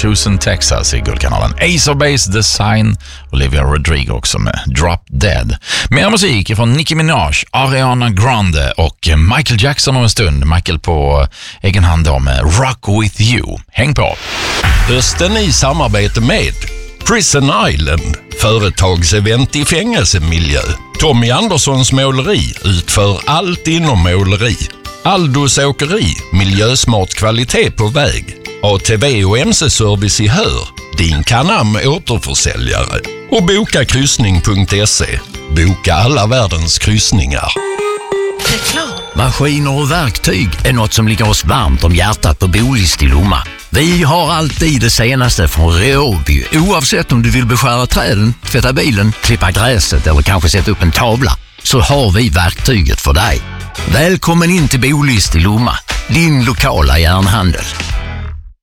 Houston, Texas i Guldkanalen. Ace of Base, Design, Olivia Rodrigo också med Drop Dead. Mer musik från Nicki Minaj, Ariana Grande och Michael Jackson om en stund. Michael på egen hand då med Rock With You. Häng på! Hösten i samarbete med Prison Island, företagsevent i fängelsemiljö. Tommy Anderssons måleri utför allt inom måleri. Aldos åkeri, miljösmart kvalitet på väg. ATV och MC-service i Hör, din Canam återförsäljare. Och bokakryssning.se, boka alla världens kryssningar. Maskiner och verktyg är något som ligger oss varmt om hjärtat på Bolist i Lomma. Vi har alltid det senaste från Råby, oavsett om du vill beskära träden, tvätta bilen, klippa gräset eller kanske sätta upp en tavla, så har vi verktyget för dig. Välkommen in till Bolist i Lomma, din lokala järnhandel.